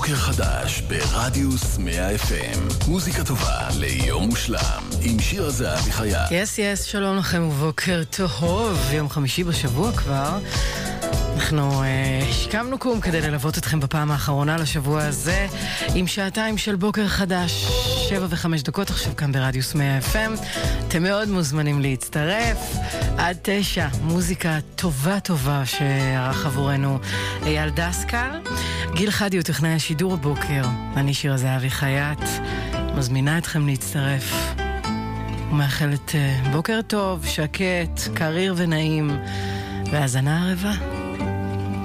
בוקר חדש ברדיוס 100 FM. מוזיקה טובה ליום מושלם עם שיר הזהב חיה. יס, שלום לכם ובוקר טוב. יום חמישי בשבוע כבר. אנחנו השכמנו קום כדי ללוות אתכם בפעם האחרונה לשבוע הזה עם שעתיים של בוקר חדש, 7:05 עכשיו כאן ברדיוס 100 FM. אתם מאוד מוזמנים להצטרף עד 9. מוזיקה טובה שערך עבורנו אייל דסקל. גיל חדי הוא טכנאי השידור הבוקר. אני שיר הזהב חייט, מזמינה אתכם להצטרף ומאחלת בוקר טוב, שקט, קריר ונעים והזנה ערבה.